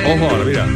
Ojo ahora, mira.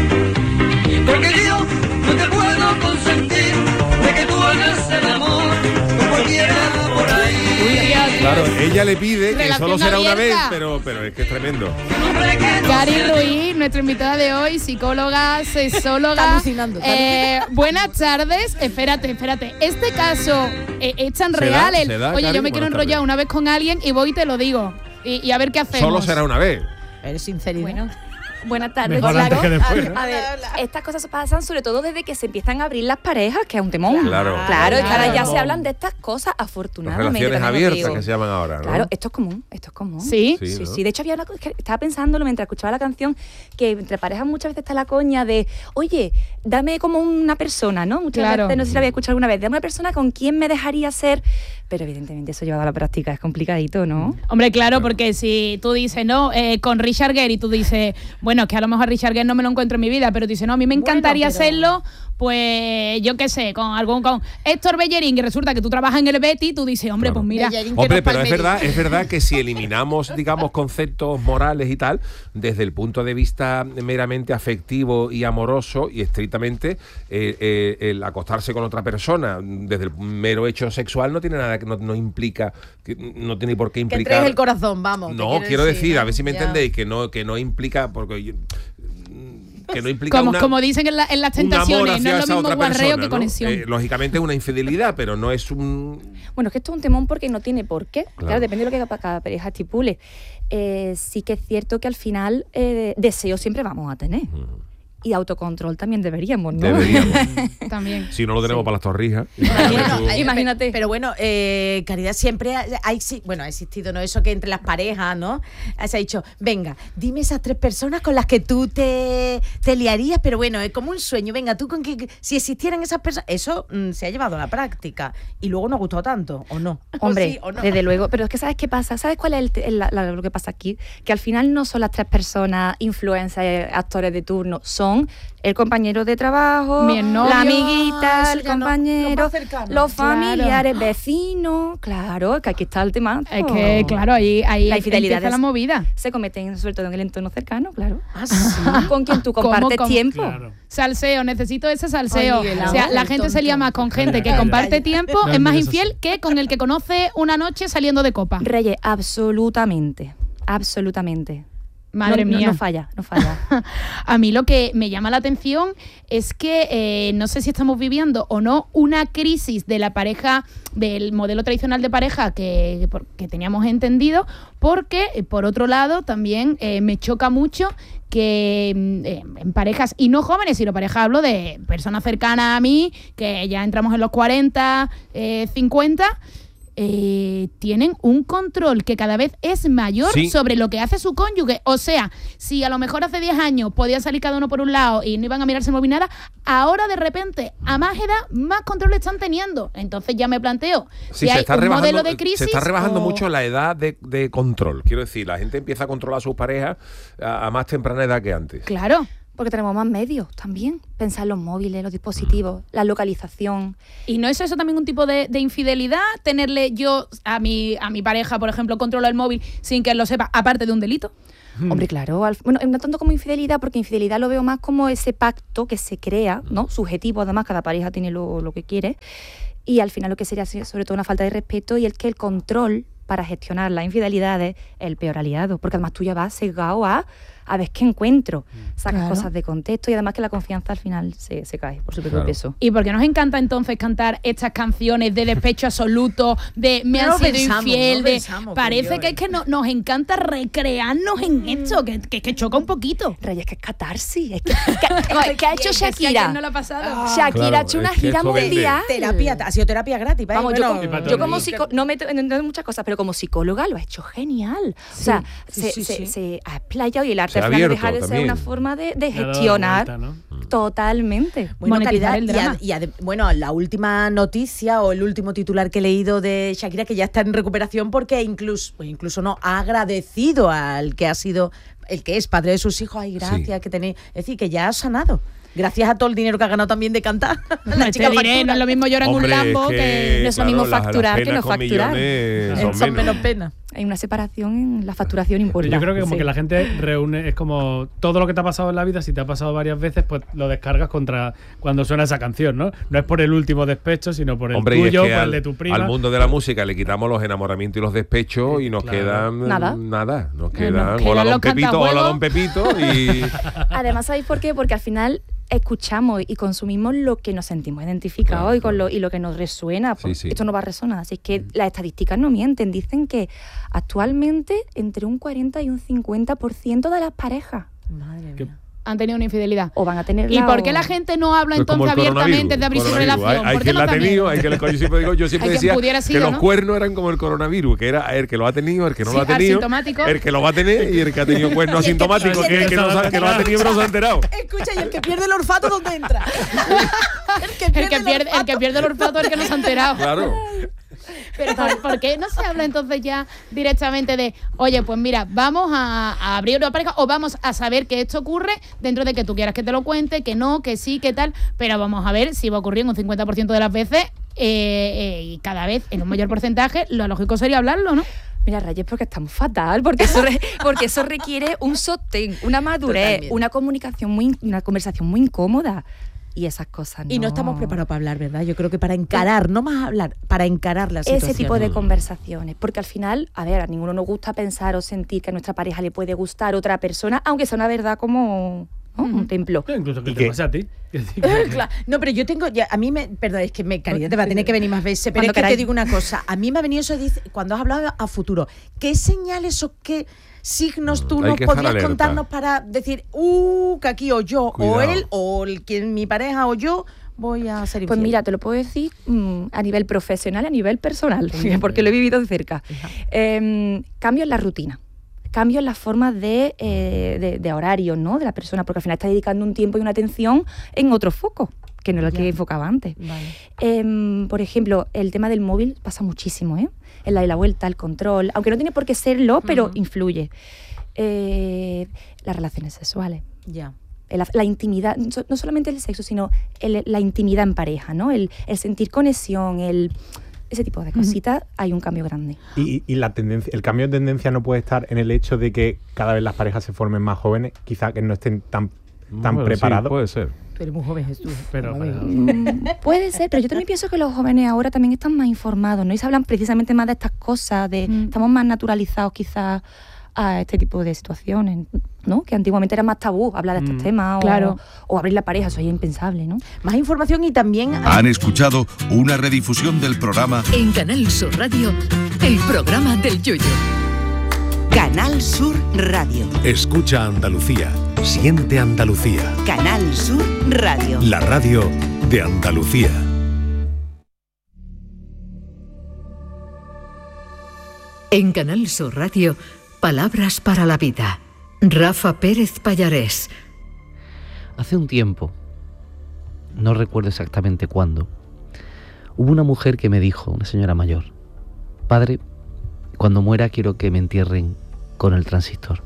Porque yo no te puedo consentir de que tú hagas el amor con cualquiera por ahí. Claro, ella le pide que Relación solo será una vez, abierta. pero es que es tremendo. Cari Ruiz, nuestra invitada de hoy, psicóloga, sexóloga. Alucinando. Buenas tardes. Espérate. Este caso es tan real. Se da, Oye, Cari, yo me quiero buenas enrollar tardes. una vez con alguien y voy y te lo digo. Y a ver qué hacemos. Solo será una vez. Eres sinceridad. Bueno, buenas tardes. Mejor antes que después, ¿no? A ver, estas cosas pasan sobre todo desde que se empiezan a abrir las parejas, que es un temón. Claro. Claro, y ahora ya Claro. se hablan de estas cosas, Las afortunadamente. relaciones también os abiertas digo. que se llaman ahora, ¿no? Claro, esto es común. ¿Sí? Sí, Sí, ¿no? sí. De hecho, había una cosa que estaba pensándolo mientras escuchaba la canción, que entre parejas muchas veces está la coña de, oye, dame como una persona, ¿no? Muchas Claro. veces, no sé si la había escuchado alguna vez, dame una persona con quien me dejaría ser, pero evidentemente eso llevado a la práctica es complicadito, ¿no? Hombre, claro, porque si tú dices, no, con Richard Gere y tú dices, bueno, es que a lo mejor Richard Gere no me lo encuentro en mi vida, pero tú dices, no, a mí me encantaría Bueno, pero- hacerlo, pues yo qué sé, con Héctor Bellerín, y resulta que tú trabajas en el Betty, tú dices, hombre, Claro. pues mira, Bellerín, que Hombre, no pero palmería. es verdad que si eliminamos, digamos, conceptos morales y tal, desde el punto de vista meramente afectivo y amoroso y estrictamente el acostarse con otra persona desde el mero hecho sexual no tiene nada que no implica, no tiene por qué Que implicar. entres el corazón, vamos. No, quiero decir, ¿no? a ver si me Ya. entendéis, que no implica, porque que no implica como dicen en las un amor tentaciones, no hacia es lo esa mismo otra guarreo persona, que ¿no? conexión. Lógicamente es una infidelidad, pero no es un... Bueno, es que esto es un temón porque no tiene por qué. Claro. Claro, depende de lo que cada pareja estipule. Sí que es cierto que al final deseo siempre vamos a tener. Y autocontrol también deberíamos, ¿no? Deberíamos. También. Si no lo tenemos para las torrijas. Bueno, Imagínate. Pero bueno, Caridad, siempre ha existido, ¿no? Eso que entre las parejas, ¿no? Se ha dicho, venga, dime esas 3 personas con las que tú te liarías, pero bueno, es como un sueño. Venga, tú con que si existieran esas personas, eso se ha llevado a la práctica y luego no ha gustado tanto, ¿o no? Hombre, ¿O sí, o no? desde luego. Pero es que ¿sabes qué pasa? ¿Sabes cuál es lo que pasa aquí? Que al final no son las 3 personas, influencers, actores de turno, son el compañero de trabajo, Mi novio. la amiguita, Eso el ya no, compañero, los más cercanos. los familiares, Claro. vecinos. Claro, que aquí está el tema. Es que, claro, ahí La infidelidad empieza la es- movida. Se cometen sobre todo en el entorno cercano, claro. Ah, sí. Con quien tú ¿Cómo, compartes cómo? tiempo. Claro. Salseo, necesito ese salseo. Oye, O sea, el la gente se tonto. lía más con gente que Claro. comparte tiempo, No, es más mira, eso infiel sí. que con el que conoce una noche saliendo de copa. Reyes, absolutamente. Absolutamente. Madre No- mía. No falla, no falla. A mí lo que me llama la atención es que no sé si estamos viviendo o no una crisis de la pareja, del modelo tradicional de pareja que teníamos entendido, porque por otro lado también me choca mucho que en parejas, y no jóvenes, sino parejas, hablo de personas cercanas a mí, que ya entramos en los 40, 50, tienen un control que cada vez es mayor Sí. sobre lo que hace su cónyuge. O sea, si a lo mejor hace 10 años podía salir cada uno por un lado y no iban a mirarse el móvil nada, ahora de repente, a más edad, más control están teniendo. Entonces ya me planteo, Sí, si hay un modelo de crisis... se está rebajando o- mucho la edad de control. Quiero decir, la gente empieza a controlar a sus parejas a más temprana edad que antes. Claro. Porque tenemos más medios también. Pensar en los móviles, los dispositivos, la localización. ¿Y no es eso también un tipo de infidelidad? Tenerle yo a mi pareja, por ejemplo, controlo el móvil sin que él lo sepa, aparte de un delito. Hombre, claro. Bueno, no tanto como infidelidad, porque infidelidad lo veo más como ese pacto que se crea, ¿no? Subjetivo, además, cada pareja tiene lo que quiere. Y al final lo que sería sobre todo una falta de respeto y el que el control para gestionar las infidelidades es el peor aliado. Porque además tú ya vas sesgado a ver qué encuentro. Sacas Claro. cosas de contexto y además que la confianza al final se cae por su propio Claro. peso. ¿Y por qué nos encanta entonces cantar estas canciones de despecho absoluto, de me No han lo sido pensamos, infiel, no de pensamos, parece creo yo, que es que nos encanta recrearnos en esto, que choca un poquito. Reyes, que es catarsis. Es que ha hecho Es que a Shakira. quién no le ha pasado. Shakira Claro, ha hecho una es que gira esto vende. mundial. Terapia, ha sido terapia gratis. ¿vale? Vamos, Bueno, yo como psicóloga, no entiendo muchas cosas, pero como psicóloga lo ha hecho genial. O sea, sí. se ha explayado y el arte Se ha al final abierto deja de ser también. una forma de Le ha dado la gestionar vuelta, ¿no? totalmente. Bueno, Monetizar Caridad, el drama. bueno, la última noticia o el último titular que he leído de Shakira, que ya está en recuperación porque incluso no ha agradecido al que ha sido, el que es padre de sus hijos. Ay, gracias, Sí. que tenéis. Es decir, que ya ha sanado. Gracias a todo el dinero que ha ganado también de cantar. La chica Te diré, factura. no es lo mismo llorar en un Hombre, Lambo es que no es lo mismo facturar que no penas con facturar. millones Son menos pena. hay una separación en la facturación importante. Yo creo que como sí. que la gente reúne, es como todo lo que te ha pasado en la vida, si te ha pasado varias veces, pues lo descargas contra cuando suena esa canción, ¿no? No es por el último despecho, sino por el Hombre, y tuyo, es que por el de tu prima. al mundo de la música le quitamos los enamoramientos y los despechos y nos Claro. quedan Nada. Nos quedan quedan hola los don Pepito, cantajuegos. hola don Pepito y Además, ¿sabéis por qué? Porque al final escuchamos y consumimos lo que nos sentimos identificados Claro, y con lo que nos resuena. Sí, sí. Esto no va a resonar. Así es que las estadísticas no mienten. Dicen que actualmente entre un 40 y un 50% de las parejas Madre ¿Qué? mía. Han tenido una infidelidad. o van a tenerla. ¿Y por qué o- la gente no habla pues como entonces el abiertamente de abrir su coronavirus. relación? Hay ¿Por qué quien no la ha da tenido, miedo? hay que yo siempre Hay quien decía pudiera que sido, los ¿no? cuernos eran como el coronavirus, que era el que lo ha tenido, el que no Sí, lo ha tenido, asintomático. el que lo va a tener y el que ha tenido cuernos asintomáticos, que el que no sabe que lo ha tenido pero no se ha enterado. Escucha, y el que pierde el olfato, ¿dónde entra? El que pierde el olfato es el que no se ha enterado. Claro. Pero ¿por qué no se habla entonces ya directamente de, oye, pues mira, vamos a abrir una pareja o vamos a saber que esto ocurre dentro de que tú quieras que te lo cuente, que no, que sí, que tal, pero vamos a ver si va a ocurrir en un 50% de las veces y cada vez en un mayor porcentaje, lo lógico sería hablarlo, ¿no? Mira, Reyes, porque estamos fatal, porque eso requiere un sostén, una madurez, Totalmente. una conversación muy incómoda. Y esas cosas no. Y no estamos preparados para hablar, ¿verdad? Yo creo que para encarar, no más hablar, para encarar la situación. Ese tipo de conversaciones. Porque al final, a ver, a ninguno nos gusta pensar o sentir que a nuestra pareja le puede gustar otra persona, aunque sea una verdad como, ¿no? Un templo. Incluso que ¿Y te qué? pase a ti. Claro. No, pero yo tengo, a mí perdón, es que Caridad te va a tener que venir más veces, pero Cuando es que te queráis. digo una cosa, a mí me ha venido eso, cuando has hablado a futuro, ¿qué señales o qué signos tú Hay nos que estar podrías alerta. contarnos para decir, que aquí o yo, Cuidado. o él, o mi pareja o yo, voy a ser Pues infiel? mira, te lo puedo decir a nivel profesional y a nivel personal, porque lo he vivido de cerca. Cambio en la rutina, cambio en las formas de horario, ¿no? De la persona, porque al final está dedicando un tiempo y una atención en otro foco, que no es lo que enfocaba antes. Vale. Por ejemplo, el tema del móvil pasa muchísimo, ¿eh? En la de la vuelta, el control, aunque no tiene por qué serlo, pero influye. Las relaciones sexuales. Ya. La intimidad, no solamente el sexo, sino la intimidad en pareja, ¿no? El sentir conexión, ese tipo de cositas, hay un cambio grande. Y la tendencia, el cambio de tendencia no puede estar en el hecho de que cada vez las parejas se formen más jóvenes, quizá que no estén tan Bueno, sí, preparados. puede ser. Pero muy joven Jesús. Pero Puede ser, pero yo también pienso que los jóvenes ahora también están más informados, ¿no? Y se hablan precisamente más de estas cosas, estamos más naturalizados quizás a este tipo de situaciones, ¿no? Que antiguamente era más tabú hablar de estos temas Claro. o abrir la pareja, eso es impensable, ¿no? Más información y también... Han escuchado una redifusión del programa En Canal Sur Radio, el programa del Yoyo. Canal Sur Radio. Escucha Andalucía. Siente Andalucía. Canal Sur Radio. La radio de Andalucía. En Canal Sur Radio, Palabras para la Vida. Rafa Pérez Pallarés. Hace un tiempo, no recuerdo exactamente cuándo, hubo una mujer que me dijo, una señora mayor, padre, cuando muera quiero que me entierren con el transistor.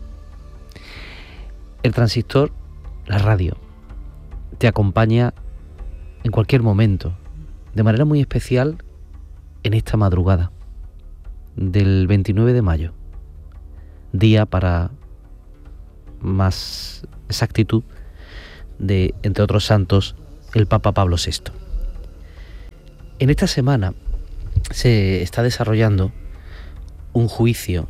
El transistor, la radio, te acompaña en cualquier momento, de manera muy especial en esta madrugada del 29 de mayo, día para más exactitud de, entre otros santos, el Papa Pablo VI. En esta semana se está desarrollando un juicio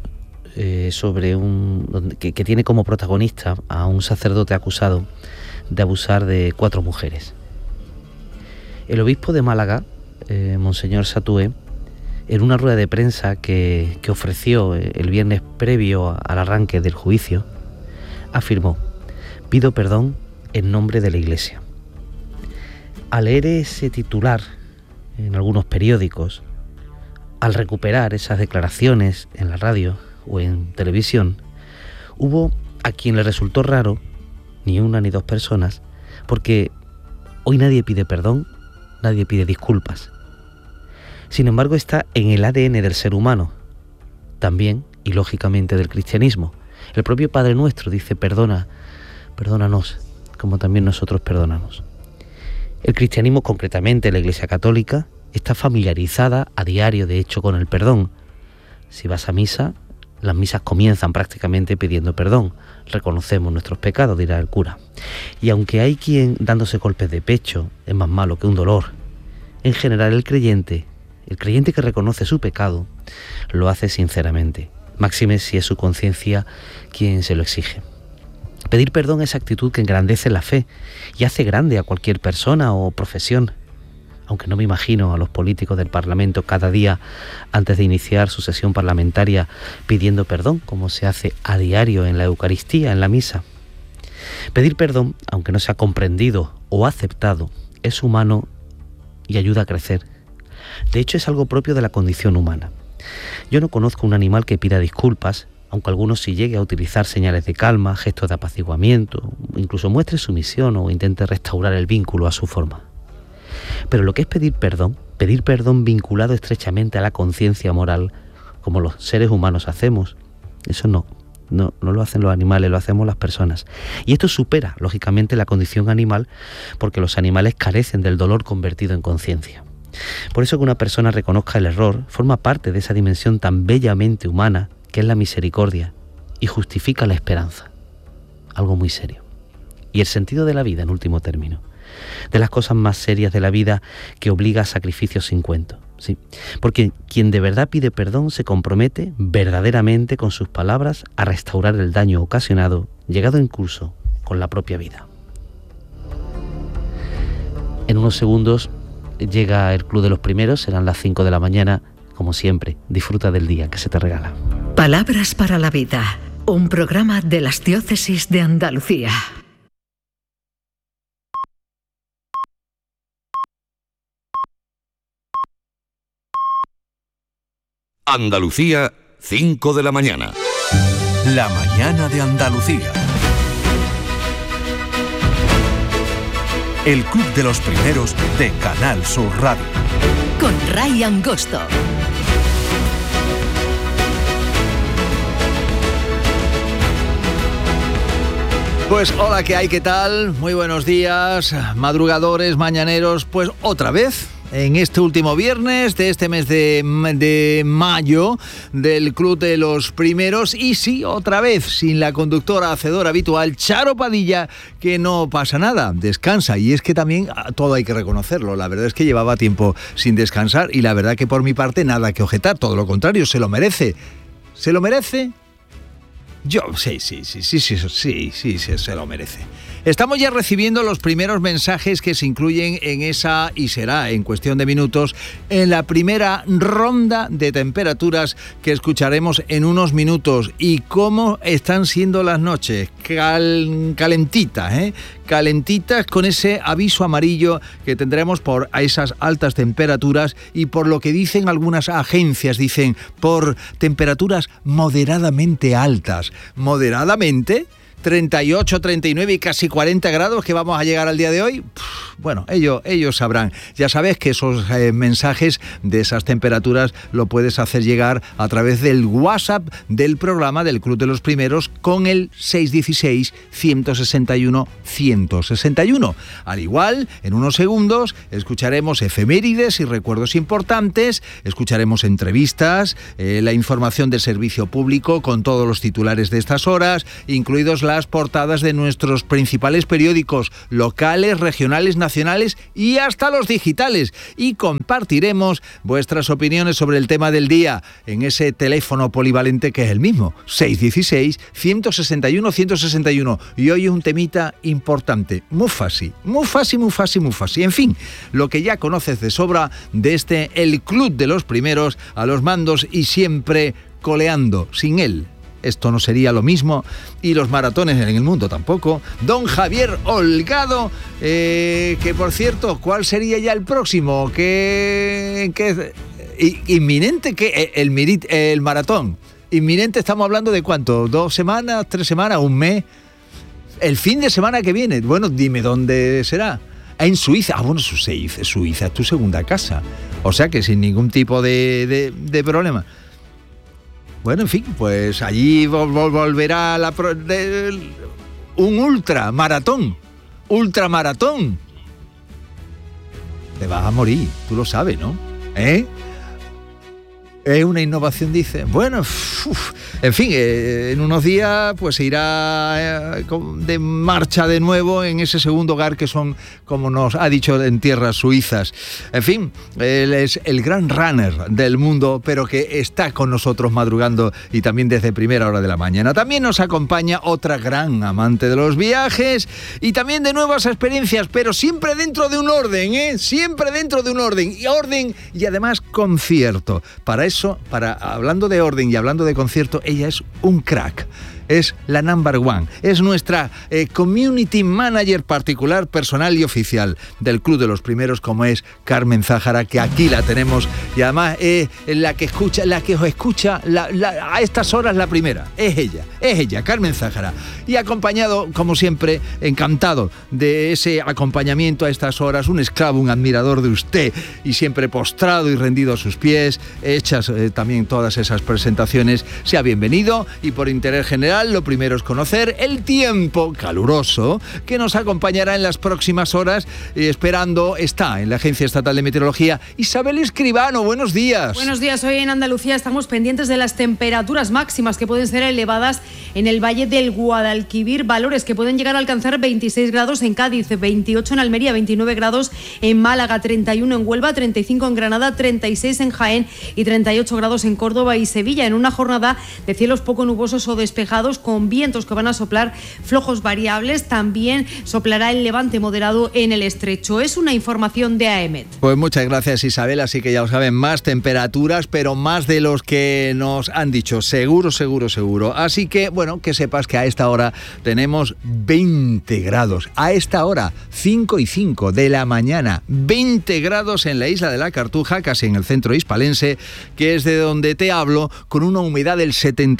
que tiene como protagonista a un sacerdote acusado de abusar de 4 mujeres. El obispo de Málaga, Monseñor Satué, en una rueda de prensa que ofreció el viernes previo al arranque del juicio, afirmó: pido perdón en nombre de la Iglesia. Al leer ese titular en algunos periódicos, al recuperar esas declaraciones en la radio o en televisión, hubo a quien le resultó raro, ni una ni dos personas, porque hoy nadie pide perdón, nadie pide disculpas. Sin embargo, está en el ADN del ser humano, también y lógicamente del cristianismo. El propio Padre Nuestro dice: perdónanos, como también nosotros perdonamos. El cristianismo, concretamente la Iglesia Católica, está familiarizada a diario, de hecho, con el perdón. Si vas a misa, las misas comienzan prácticamente pidiendo perdón. Reconocemos nuestros pecados, dirá el cura. Y aunque hay quien dándose golpes de pecho es más malo que un dolor, en general el creyente que reconoce su pecado, lo hace sinceramente, máxime si es su conciencia quien se lo exige. Pedir perdón es actitud que engrandece la fe y hace grande a cualquier persona o profesión. Aunque no me imagino a los políticos del Parlamento cada día antes de iniciar su sesión parlamentaria pidiendo perdón, como se hace a diario en la Eucaristía, en la misa. Pedir perdón, aunque no sea comprendido o aceptado, es humano y ayuda a crecer. De hecho, es algo propio de la condición humana. Yo no conozco un animal que pida disculpas, aunque algunos sí llegue a utilizar señales de calma, gestos de apaciguamiento, incluso muestre sumisión o intente restaurar el vínculo a su forma. Pero lo que es pedir perdón vinculado estrechamente a la conciencia moral, como los seres humanos hacemos, eso no lo hacen los animales, lo hacemos las personas. Y esto supera, lógicamente, la condición animal, porque los animales carecen del dolor convertido en conciencia. Por eso que una persona reconozca el error forma parte de esa dimensión tan bellamente humana que es la misericordia y justifica la esperanza. Algo muy serio. Y el sentido de la vida, en último término. De las cosas más serias de la vida que obliga a sacrificios sin cuento. Sí, porque quien de verdad pide perdón se compromete verdaderamente con sus palabras a restaurar el daño ocasionado, llegado incluso con la propia vida. En unos segundos llega el Club de los Primeros, serán las 5 de la mañana. Como siempre, disfruta del día que se te regala. Palabras para la vida, un programa de las Diócesis de Andalucía. Andalucía, 5 de la mañana. La mañana de Andalucía. El Club de los Primeros de Canal Sur Radio. Con Ray Angosto. Pues hola, ¿qué hay? ¿Qué tal? Muy buenos días, madrugadores, mañaneros. Pues otra vez, en este último viernes de este mes de mayo del Club de los Primeros. Y sí, otra vez, sin la conductora hacedora habitual, Charo Padilla, que no pasa nada, descansa. Y es que también todo hay que reconocerlo. La verdad es que llevaba tiempo sin descansar y la verdad que por mi parte nada que objetar. Todo lo contrario, se lo merece. ¿Se lo merece? Yo, sí, se lo merece. Estamos ya recibiendo los primeros mensajes que se incluyen en esa, y será en cuestión de minutos, en la primera ronda de temperaturas que escucharemos en unos minutos. Y cómo están siendo las noches, calentitas, calentitas, con ese aviso amarillo que tendremos por esas altas temperaturas y por lo que dicen algunas agencias, dicen por temperaturas moderadamente altas. ¿Moderadamente? 38, 39 y casi 40 grados que vamos a llegar al día de hoy. Bueno, ellos sabrán. Ya sabes que esos mensajes de esas temperaturas lo puedes hacer llegar a través del WhatsApp del programa del Club de los Primeros con el 616-161-161. Al igual, en unos segundos escucharemos efemérides y recuerdos importantes, escucharemos entrevistas, la información del servicio público con todos los titulares de estas horas, incluidos las portadas de nuestros principales periódicos locales, regionales, nacionales y hasta los digitales. Y compartiremos vuestras opiniones sobre el tema del día en ese teléfono polivalente que es el mismo, 616-161-161. Y hoy un temita importante, muy fácil. En fin, lo que ya conoces de sobra de el Club de los Primeros, a los mandos y siempre coleando. Sin él esto no sería lo mismo, y los maratones en el mundo tampoco. Don Javier Holgado, que por cierto, ¿cuál sería ya el próximo? ¿Qué inminente? ¿Qué? El maratón. Inminente, estamos hablando de ¿cuánto? ¿2 semanas? ¿3 semanas? ¿1 mes? El fin de semana que viene. Bueno, dime dónde será. En Suiza. Ah, bueno, Suiza es tu segunda casa. O sea que sin ningún tipo de problema. Bueno, en fin, pues allí volverá un ultramaratón. Te vas a morir, tú lo sabes, ¿no? Es una innovación, dice. Bueno, en fin, en unos días pues se irá de marcha de nuevo en ese segundo hogar que son, como nos ha dicho, en tierras suizas. En fin, él es el gran runner del mundo, pero que está con nosotros madrugando y también desde primera hora de la mañana. También nos acompaña otra gran amante de los viajes y también de nuevas experiencias, pero siempre dentro de un orden, ¿eh? Siempre dentro de un orden y además concierto. Para eso, hablando de orden y hablando de concierto, ella es un crack. Es la number one, es nuestra community manager particular, personal y oficial del Club de los Primeros, como es Carmen Zájara, que aquí la tenemos y además es la que os escucha a estas horas la primera. Es ella, Carmen Zájara. Y acompañado, como siempre, encantado de ese acompañamiento a estas horas, un esclavo, un admirador de usted y siempre postrado y rendido a sus pies, hechas también todas esas presentaciones. Sea bienvenido y por interés general, lo primero es conocer el tiempo caluroso que nos acompañará en las próximas horas. Esperando está en la Agencia Estatal de Meteorología Isabel Escribano. Buenos días. Buenos días. Hoy en Andalucía estamos pendientes de las temperaturas máximas que pueden ser elevadas en el Valle del Guadalquivir, valores que pueden llegar a alcanzar 26 grados en Cádiz, 28 en Almería, 29 grados en Málaga, 31 en Huelva, 35 en Granada, 36 en Jaén y 38 grados en Córdoba y Sevilla, en una jornada de cielos poco nubosos o despejados, con vientos que van a soplar flojos variables. También soplará el levante moderado en el estrecho. Es una información de AEMET. Pues muchas gracias, Isabel. Así que ya lo saben, más temperaturas, pero más de los que nos han dicho. Seguro. Así que, bueno, que sepas que a esta hora tenemos 20 grados. A esta hora, 5:05 de la mañana, 20 grados en la isla de la Cartuja, casi en el centro hispalense, que es de donde te hablo, con una humedad del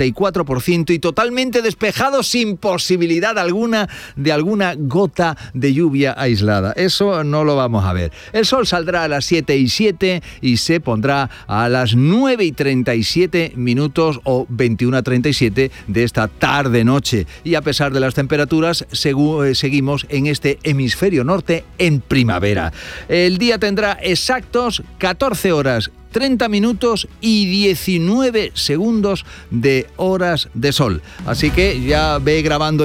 74% y totalmente despejado, sin posibilidad alguna de alguna gota de lluvia aislada. Eso no lo vamos a ver. El sol saldrá a las 7:07 y se pondrá a las 9:37 o 21:37 de esta tarde-noche. Y a pesar de las temperaturas, seguimos en este hemisferio norte en primavera. El día tendrá exactos 14 horas 30 minutos y 19 segundos de horas de sol. Así que ya ve grabando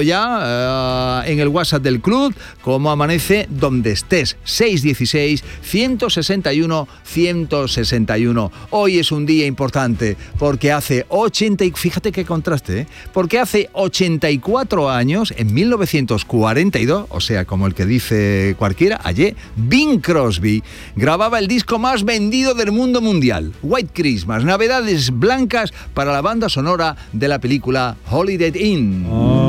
ya en el WhatsApp del club cómo amanece donde estés. 616-161-161. Hoy es un día importante porque hace fíjate qué contraste, porque hace 84 años, en 1942, o sea, como el que dice cualquiera, ayer, Bing Crosby grababa el disco más vendido del mundo mundial. White Christmas, navidades blancas para la banda sonora de la película Holiday Inn.